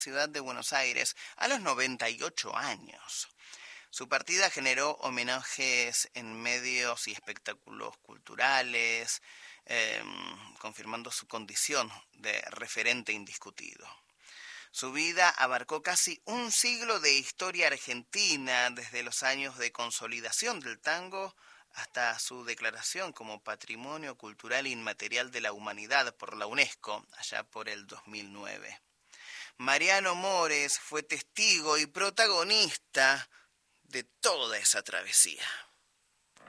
ciudad de Buenos Aires a los 98 años. Su partida generó homenajes en medios y espectáculos culturales, confirmando su condición de referente indiscutido. Su vida abarcó casi un siglo de historia argentina, desde los años de consolidación del tango hasta su declaración como Patrimonio Cultural Inmaterial de la Humanidad por la UNESCO, allá por el 2009. Mariano Mores fue testigo y protagonista de toda esa travesía.